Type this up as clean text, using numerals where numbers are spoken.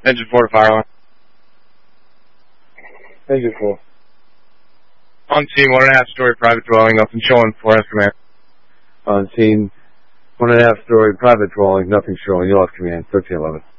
Engine 4 to fire alarm. Engine 4. On scene, 1.5-story private dwelling, nothing showing, 4S command. On scene, 1.5-story private dwelling, nothing showing. You'll have command, 1311.